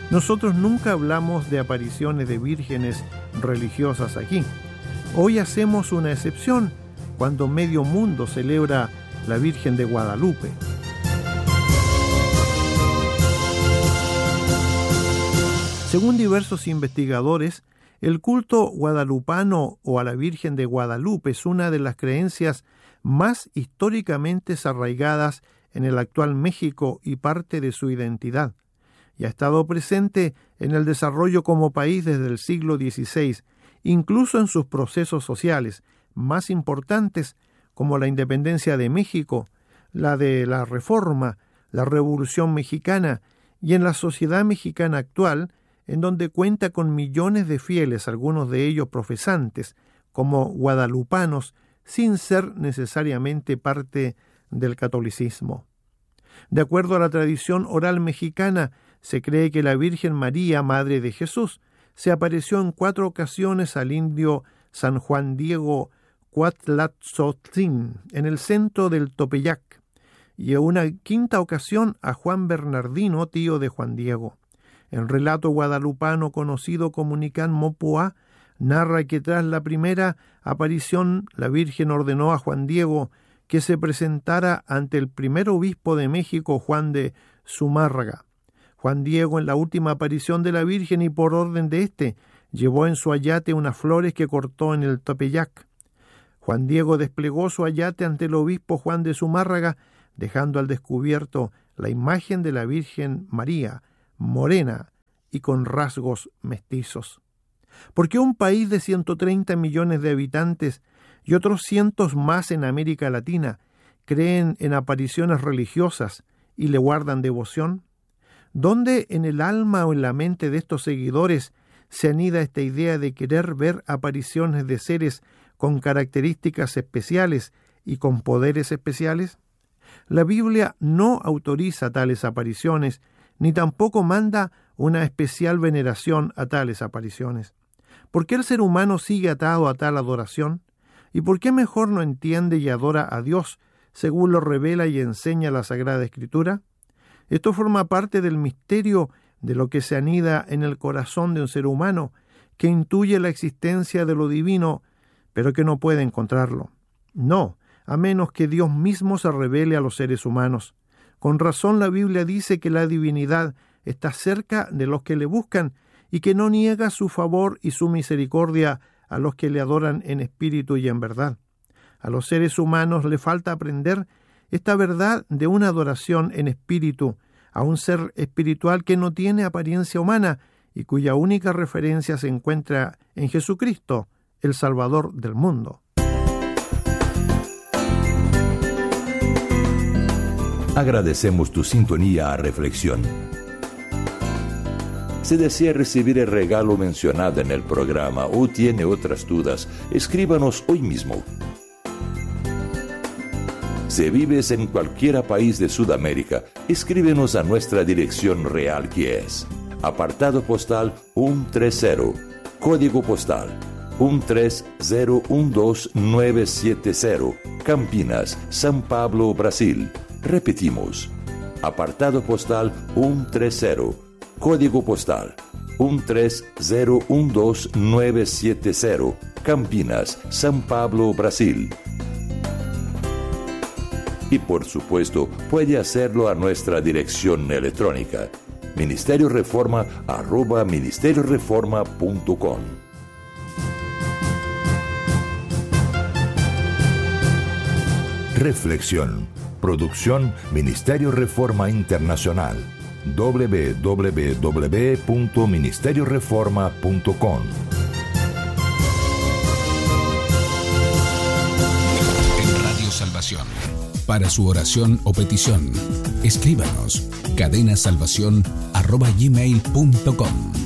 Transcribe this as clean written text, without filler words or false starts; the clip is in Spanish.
Nosotros nunca hablamos de apariciones de vírgenes religiosas aquí. Hoy hacemos una excepción cuando medio mundo celebra la Virgen de Guadalupe. Según diversos investigadores, el culto guadalupano o a la Virgen de Guadalupe es una de las creencias más históricamente arraigadas en el actual México y parte de su identidad, y ha estado presente en el desarrollo como país desde el siglo XVI, incluso en sus procesos sociales más importantes como la independencia de México, la de la Reforma, la Revolución Mexicana y en la sociedad mexicana actual, en donde cuenta con millones de fieles, algunos de ellos profesantes, como guadalupanos, sin ser necesariamente parte del catolicismo. De acuerdo a la tradición oral mexicana, se cree que la Virgen María, Madre de Jesús, se apareció en 4 ocasiones al indio San Juan Diego Cuatlatzotzin, en el centro del Topeyac, y en una 5ª ocasión a Juan Bernardino, tío de Juan Diego. El relato guadalupano conocido como Nicán Mopoá narra que tras la primera aparición la Virgen ordenó a Juan Diego que se presentara ante el primer obispo de México, Juan de Zumárraga. Juan Diego, en la última aparición de la Virgen y por orden de éste, llevó en su ayate unas flores que cortó en el Topeyac. Juan Diego desplegó su ayate ante el obispo Juan de Zumárraga, dejando al descubierto la imagen de la Virgen María, morena y con rasgos mestizos. ¿Por qué un país de 130 millones de habitantes y otros cientos más en América Latina creen en apariciones religiosas y le guardan devoción? ¿Dónde en el alma o en la mente de estos seguidores se anida esta idea de querer ver apariciones de seres con características especiales y con poderes especiales? La Biblia no autoriza tales apariciones, ni tampoco manda una especial veneración a tales apariciones. ¿Por qué el ser humano sigue atado a tal adoración? ¿Y por qué mejor no entiende y adora a Dios según lo revela y enseña la Sagrada Escritura? Esto forma parte del misterio de lo que se anida en el corazón de un ser humano que intuye la existencia de lo divino, pero que no puede encontrarlo. No, a menos que Dios mismo se revele a los seres humanos. Con razón la Biblia dice que la divinidad está cerca de los que le buscan y que no niega su favor y su misericordia a los que le adoran en espíritu y en verdad. A los seres humanos le falta aprender esta verdad de una adoración en espíritu a un ser espiritual que no tiene apariencia humana y cuya única referencia se encuentra en Jesucristo, el Salvador del mundo. Agradecemos tu sintonía a Reflexión. Si desea recibir el regalo mencionado en el programa o tiene otras dudas, escríbanos hoy mismo. Si vives en cualquier país de Sudamérica, escríbenos a nuestra dirección real, que es apartado postal 130, código postal 13012970, Campinas, São Paulo, Brasil. Repetimos, apartado postal 130, código postal 13012970, Campinas, São Paulo, Brasil. Y por supuesto, puede hacerlo a nuestra dirección electrónica, ministerioreforma@ministerioreforma.com. Reflexión. Producción Ministerio Reforma Internacional. www.ministerioreforma.com. En Radio Salvación. Para su oración o petición, escríbanos cadenasalvacion@gmail.com.